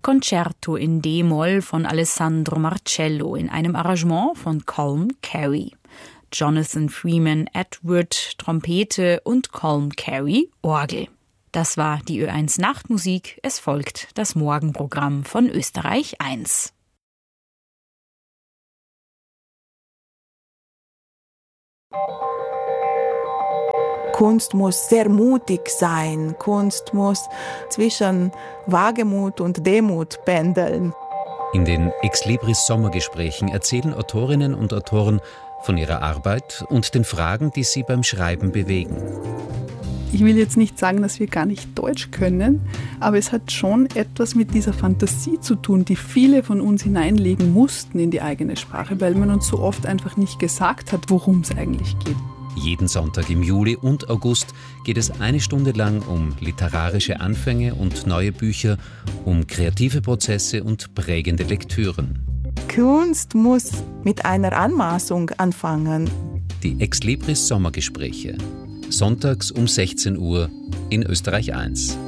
Concerto in D-Moll von Alessandro Marcello in einem Arrangement von Colm Carey. Jonathan Freeman Edward Trompete und Colm Carey Orgel. Das war die Ö1 Nachtmusik. Es folgt das Morgenprogramm von Österreich 1. Kunst muss sehr mutig sein. Kunst muss zwischen Wagemut und Demut pendeln. In den Exlibris Sommergesprächen erzählen Autorinnen und Autoren von ihrer Arbeit und den Fragen, die sie beim Schreiben bewegen. Ich will jetzt nicht sagen, dass wir gar nicht Deutsch können, aber es hat schon etwas mit dieser Fantasie zu tun, die viele von uns hineinlegen mussten in die eigene Sprache, weil man uns so oft einfach nicht gesagt hat, worum es eigentlich geht. Jeden Sonntag im Juli und August geht es eine Stunde lang um literarische Anfänge und neue Bücher, um kreative Prozesse und prägende Lektüren. Kunst muss mit einer Anmaßung anfangen. Die Exlibris Sommergespräche. Sonntags um 16 Uhr in Österreich 1.